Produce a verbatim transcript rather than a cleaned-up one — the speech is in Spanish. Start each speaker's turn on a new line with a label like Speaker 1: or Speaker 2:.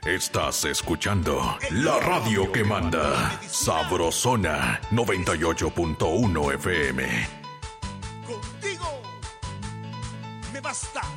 Speaker 1: Estás escuchando la radio que manda. Sabrosona noventa y ocho punto uno F M.
Speaker 2: Contigo me basta.